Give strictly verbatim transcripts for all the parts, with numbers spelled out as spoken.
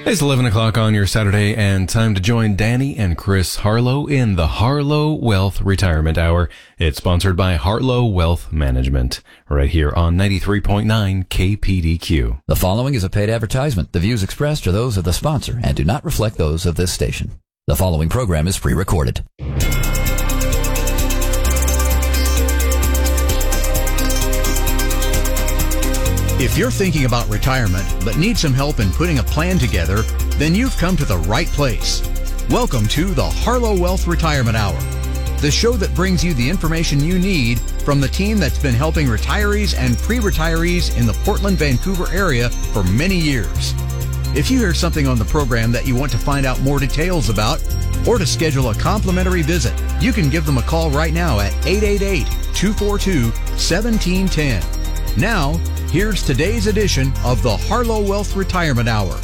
It's eleven o'clock on your Saturday, and time to join Danny and Chris Harlow in the Harlow Wealth Retirement Hour. It's sponsored by Harlow Wealth Management, right here on ninety-three point nine K P D Q. The following is a paid advertisement. The views expressed are those of the sponsor and do not reflect those of this station. The following program is pre-recorded. If you're thinking about retirement but need some help in putting a plan together, then you've come to the right place. Welcome to the Harlow Wealth Retirement Hour, the show that brings you the information you need from the team that's been helping retirees and pre-retirees in the Portland, Vancouver area for many years. If you hear something on the program that you want to find out more details about or to schedule a complimentary visit, you can give them a call right now at eight eight eight, two four two, one seven one zero. Now, here's today's edition of the Harlow Wealth Retirement Hour.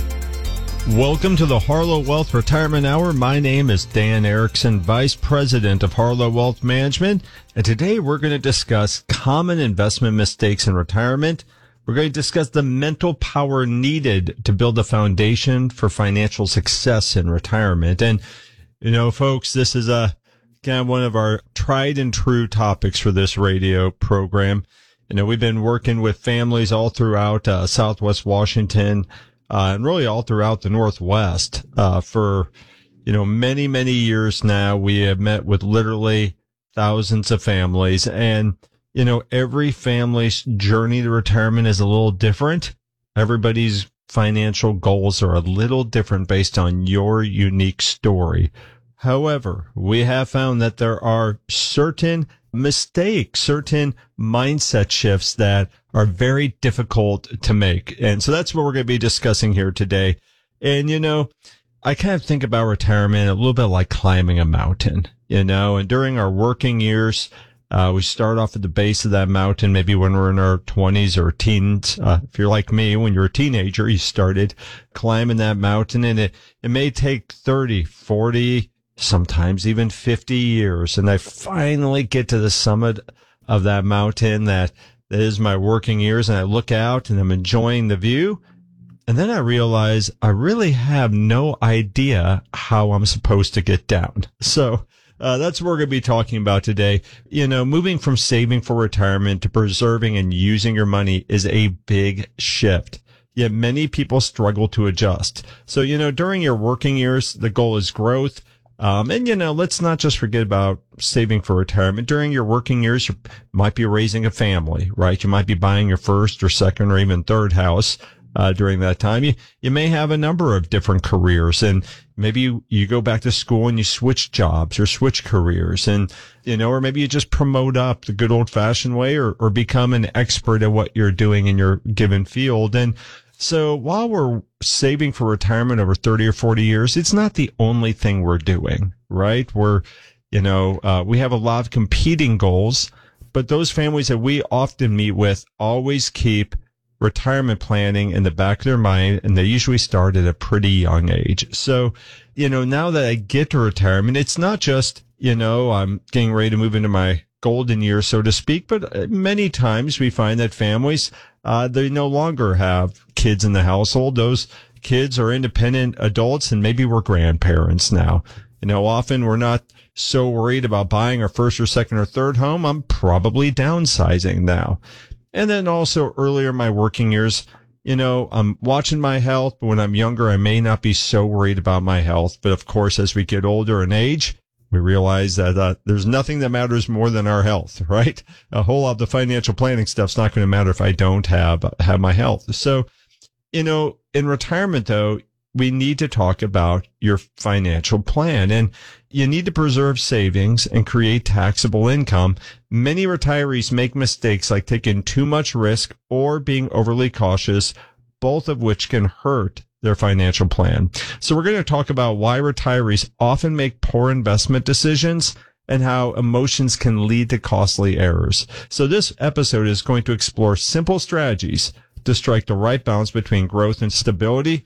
Welcome to the Harlow Wealth Retirement Hour. My name is Dan Erickson, Vice President of Harlow Wealth Management, and today we're going to discuss common investment mistakes in retirement. We're going to discuss the mental power needed to build a foundation for financial success in retirement. And, you know, folks, this is a kind of one of our tried and true topics for this radio program. You know, we've been working with families all throughout uh, Southwest Washington uh, and really all throughout the Northwest uh, for, you know, many, many years now. We have met with literally thousands of families, and, you know, every family's journey to retirement is a little different. Everybody's financial goals are a little different based on your unique story. However, we have found that there are certain mistakes, certain mindset shifts that are very difficult to make. And so that's what we're going to be discussing here today. And, you know, I kind of think about retirement a little bit like climbing a mountain, you know, and during our working years, uh, we start off at the base of that mountain, maybe when we're in our twenties or teens. Uh, if you're like me, when you're a teenager, you started climbing that mountain, and it, it may take thirty, forty, sometimes even fifty years. And I finally get to the summit of that mountain that, that is my working years. And I look out and I'm enjoying the view. And then I realize I really have no idea how I'm supposed to get down. So uh, that's what we're going to be talking about today. You know, moving from saving for retirement to preserving and using your money is a big shift. Yet many people struggle to adjust. So, you know, during your working years, the goal is growth. Um, and, you know, let's not just forget about saving for retirement. During your working years, you might be raising a family, right? You might be buying your first or second or even third house, uh, during that time. You, you may have a number of different careers, and maybe you, you go back to school and you switch jobs or switch careers, and, you know, or maybe you just promote up the good old fashioned way, or, or become an expert at what you're doing in your given field. And so while we're saving for retirement over thirty or forty years, it's not the only thing we're doing, right? We're, you know, uh, we have a lot of competing goals, but those families that we often meet with always keep retirement planning in the back of their mind, and they usually start at a pretty young age. So, you know, now that I get to retirement, it's not just, you know, I'm getting ready to move into my golden years, so to speak, but many times we find that families, uh, they no longer have kids in the household. Those kids are independent adults, and maybe we're grandparents now. You know, often we're not so worried about buying our first or second or third home. I'm probably downsizing now. And then also earlier in my working years, you know, I'm watching my health, but when I'm younger, I may not be so worried about my health. But of course, as we get older in age, we realize that uh, there's nothing that matters more than our health, right? A whole lot of the financial planning stuff's not going to matter if I don't have have my health. So, you know, in retirement, though, we need to talk about your financial plan, and you need to preserve savings and create taxable income. Many retirees make mistakes like taking too much risk or being overly cautious, both of which can hurt their financial plan. So we're going to talk about why retirees often make poor investment decisions and how emotions can lead to costly errors. So this episode is going to explore simple strategies to strike the right balance between growth and stability,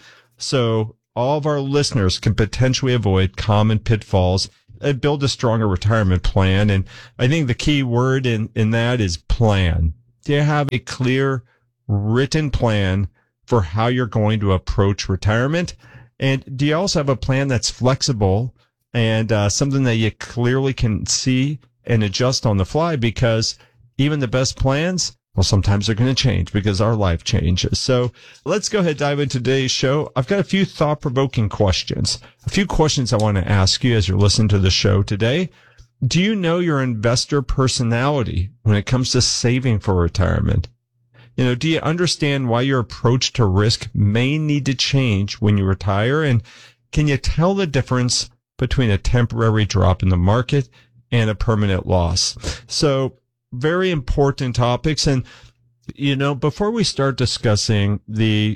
so all of our listeners can potentially avoid common pitfalls and build a stronger retirement plan. And I think the key word in, in that is plan. Do you have a clear written plan for how you're going to approach retirement? And do you also have a plan that's flexible and uh, something that you clearly can see and adjust on the fly? Because even the best plans, well, sometimes they're going to change because our life changes. So let's go ahead and dive into today's show. I've got a few thought-provoking questions, a few questions I want to ask you as you're listening to the show today. Do you know your investor personality when it comes to saving for retirement? You know, do you understand why your approach to risk may need to change when you retire? And can you tell the difference between a temporary drop in the market and a permanent loss? So very important topics. And, you know, before we start discussing the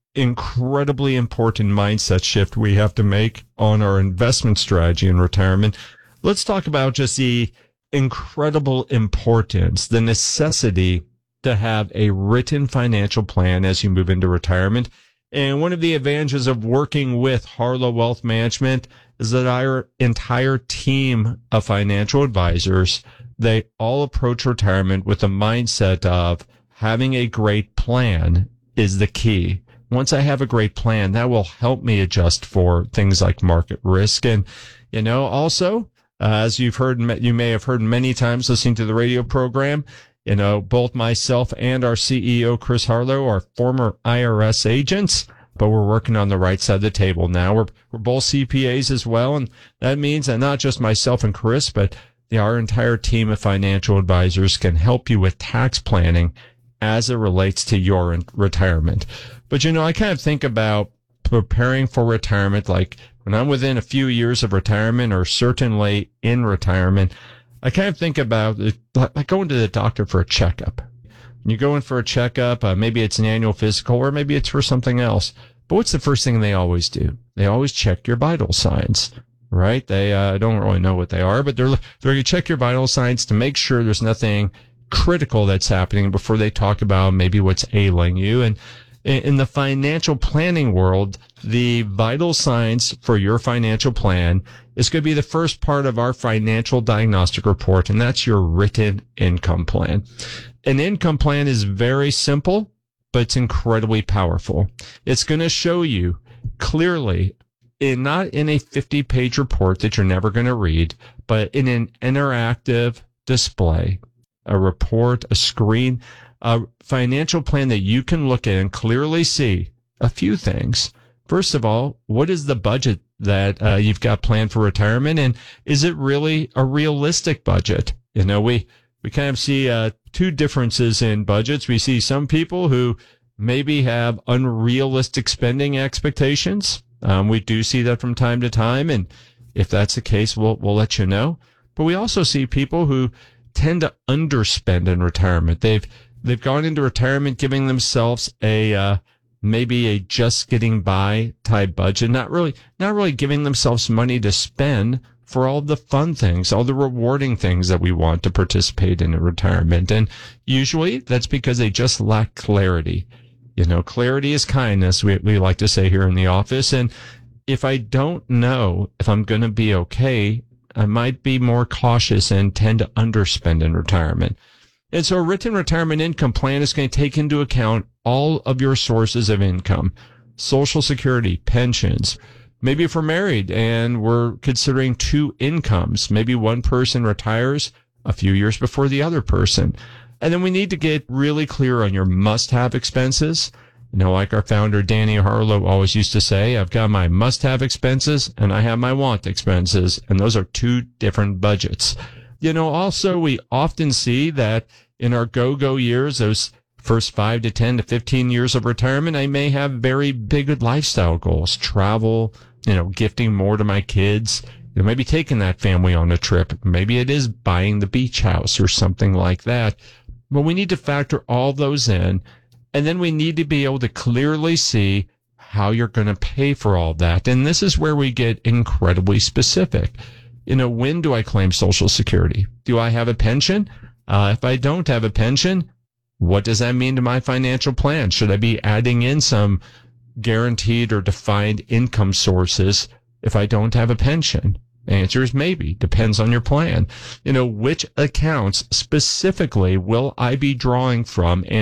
incredibly important mindset shift we have to make on our investment strategy in retirement, let's talk about just the incredible importance, the necessity to have a written financial plan as you move into retirement. And one of the advantages of working with Harlow Wealth Management is that our entire team of financial advisors, they all approach retirement with the mindset of having a great plan is the key. Once I have a great plan, that will help me adjust for things like market risk. And, you know, also, uh, as you've heard, you may have heard many times listening to the radio program, you know, both myself and our C E O, Chris Harlow, are former I R S agents, but we're working on the right side of the table now. We're, we're both C P As as well. And that means that not just myself and Chris, but our entire team of financial advisors can help you with tax planning as it relates to your retirement. But, you know, I kind of think about preparing for retirement, like when I'm within a few years of retirement or certainly in retirement, I kind of think about it like going to the doctor for a checkup. When you go in for a checkup, uh, maybe it's an annual physical or maybe it's for something else. But what's the first thing they always do? They always check your vital signs, right? They uh, don't really know what they are, but they're, they're going to check your vital signs to make sure there's nothing critical that's happening before they talk about maybe what's ailing you. And in the financial planning world, the vital signs for your financial plan is going to be the first part of our financial diagnostic report, and that's your written income plan. An income plan is very simple, but it's incredibly powerful. It's going to show you clearly, in not in a fifty-page report that you're never going to read, but in an interactive display, a report, a screen, a financial plan that you can look at and clearly see a few things. First of all, what is the budget that uh, you've got planned for retirement? And is it really a realistic budget? You know, we, we kind of see uh, two differences in budgets. We see some people who maybe have unrealistic spending expectations. Um, we do see that from time to time. And if that's the case, we'll, we'll let you know. But we also see people who tend to underspend in retirement. They've They've gone into retirement giving themselves a uh, maybe a just getting by type budget, not really not really giving themselves money to spend for all the fun things, all the rewarding things that we want to participate in in retirement. And usually that's because they just lack clarity. You know, clarity is kindness, we, we like to say here in the office. And if I don't know if I'm going to be okay, I might be more cautious and tend to underspend in retirement. And so a written retirement income plan is going to take into account all of your sources of income, Social Security, pensions. Maybe if we're married and we're considering two incomes, maybe one person retires a few years before the other person. And then we need to get really clear on your must-have expenses. You know, like our founder, Danny Harlow, always used to say, I've got my must-have expenses and I have my want expenses. And those are two different budgets. You know, also, we often see that in our go-go years, those first five to ten to fifteen years of retirement, I may have very big lifestyle goals, travel, you know, gifting more to my kids, you know, maybe taking that family on a trip. Maybe it is buying the beach house or something like that. But we need to factor all those in, and then we need to be able to clearly see how you're going to pay for all that. And this is where we get incredibly specific. You know, when do I claim Social Security? Do I have a pension? Uh, if I don't have a pension, what does that mean to my financial plan? Should I be adding in some guaranteed or defined income sources if I don't have a pension? The answer is maybe. Depends on your plan. You know, which accounts specifically will I be drawing from and